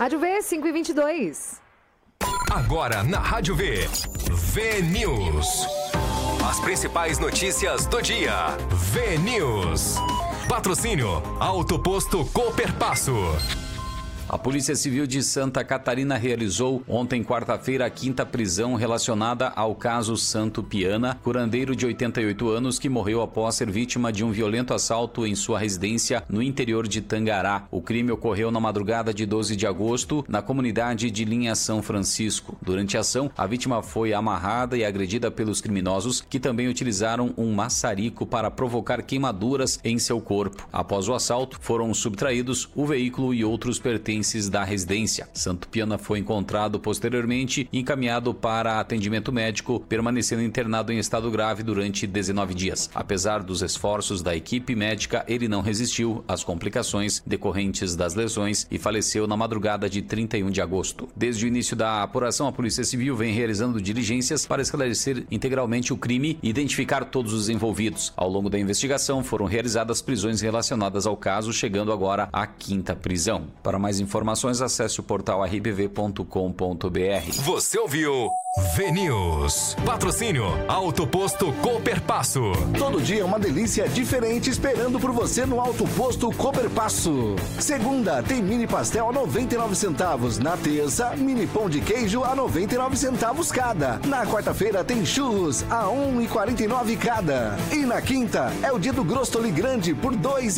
Rádio V, 5h22. Agora na Rádio V, V-News. As principais notícias do dia. V-News. Patrocínio Auto Posto Cooperpasso. A Polícia Civil de Santa Catarina realizou ontem, quarta-feira, a 5ª prisão relacionada ao caso Santo Piana, curandeiro de 88 anos que morreu após ser vítima de um violento assalto em sua residência no interior de Tangará. O crime ocorreu na madrugada de 12 de agosto, na comunidade de Linha São Francisco. Durante a ação, a vítima foi amarrada e agredida pelos criminosos, que também utilizaram um maçarico para provocar queimaduras em seu corpo. Após o assalto, foram subtraídos o veículo e outros pertences da residência. Santo Piana foi encontrado posteriormente e encaminhado para atendimento médico, permanecendo internado em estado grave durante 19 dias. Apesar dos esforços da equipe médica, ele não resistiu às complicações decorrentes das lesões e faleceu na madrugada de 31 de agosto. Desde o início da apuração, a Polícia Civil vem realizando diligências para esclarecer integralmente o crime e identificar todos os envolvidos. Ao longo da investigação, foram realizadas prisões relacionadas ao caso, chegando agora à 5ª prisão. Para mais informações, acesse o portal rbv.com.br. Você ouviu V-News. Patrocínio Auto Posto Cooperpasso. Todo dia uma delícia diferente esperando por você no Auto Posto Cooperpasso. Segunda, tem mini pastel a 99 centavos. Na terça, mini pão de queijo a 99 centavos cada. Na quarta-feira tem churros a 1,49 cada. E na quinta, é o dia do Grostoli Grande por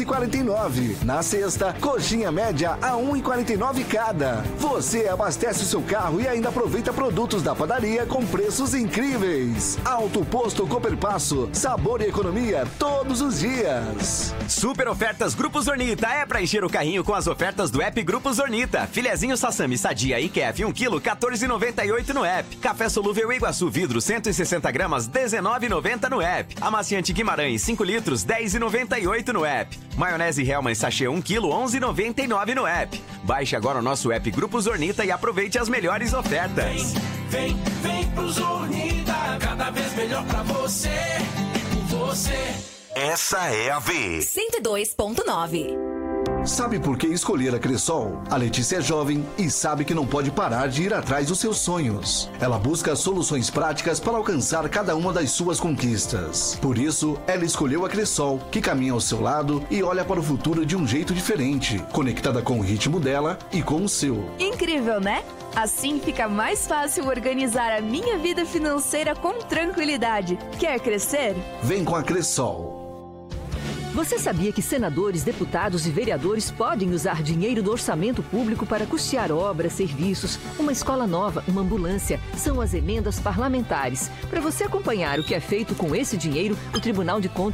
2,49. Na sexta, coxinha média a 1,49 cada. Você abastece o seu carro e ainda aproveita produtos da padaria com preços incríveis. Auto Posto Cooperpasso, sabor e economia todos os dias. Super ofertas Grupo Zornita é pra encher o carrinho com as ofertas do app Grupo Zornita. Filezinho Sassami Sadia e Kef 1 kg, 14,98 no app. Café solúvel Iguaçu Vidro 160 gramas, 19,90 no app. Amaciante Guimarães 5 litros, 10,98 no app. Maionese Hellmann's Sachê 1 kg, 11,99 no app. Baixe agora o nosso app Grupo Zornita e aproveite as melhores ofertas. Vem pro Zornita, cada vez melhor pra você e por você. Essa é a V. 102.9. Sabe por que escolher a Cressol? A Letícia é jovem e sabe que não pode parar de ir atrás dos seus sonhos. Ela busca soluções práticas para alcançar cada uma das suas conquistas. Por isso, ela escolheu a Cressol, que caminha ao seu lado e olha para o futuro de um jeito diferente, conectada com o ritmo dela e com o seu. Incrível, né? Assim fica mais fácil organizar a minha vida financeira com tranquilidade. Quer crescer? Vem com a Cressol. Você sabia que senadores, deputados e vereadores podem usar dinheiro do orçamento público para custear obras, serviços, uma escola nova, uma ambulância? São as emendas parlamentares. Para você acompanhar o que é feito com esse dinheiro, o Tribunal de Contas